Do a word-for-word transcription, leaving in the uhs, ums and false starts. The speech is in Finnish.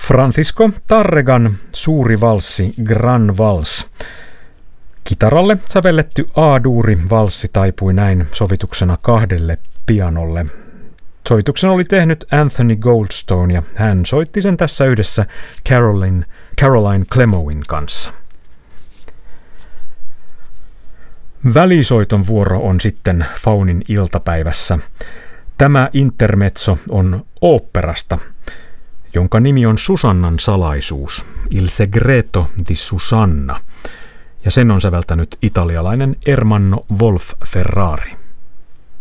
Francisco Tarregan suuri valssi Gran Vals. Kitaralle sävelletty A-duuri valssi taipui näin sovituksena kahdelle pianolle. Sovituksen oli tehnyt Anthony Goldstone ja hän soitti sen tässä yhdessä Caroline, Caroline Clemowin kanssa. Välisoiton vuoro on sitten Faunin iltapäivässä. Tämä intermezzo on oopperasta, jonka nimi on Susannan salaisuus, Il segreto di Susanna, ja sen on säveltänyt italialainen Ermanno Wolf Ferrari.